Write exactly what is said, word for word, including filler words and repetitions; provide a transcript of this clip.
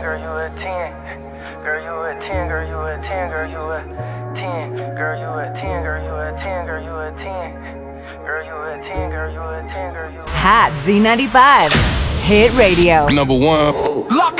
girl, you a ten. Girl, you a ten, girl, you a ten, girl, you a ten. Girl, you a ten, girl, you a ten, girl, you a ten. Girl, you a ten, girl, you a ten, girl, you a ten. Hot Z ninety-five. Hit Radio. Number one. Lock